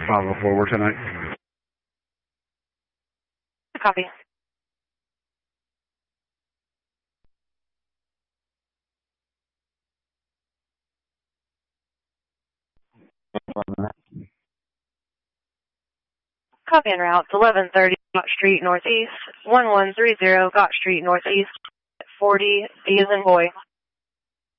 504, we're tonight. Copy. Copy en route. It's 1130 Gott Street Northeast, 1130 Gott Street Northeast, 40 D as in boy.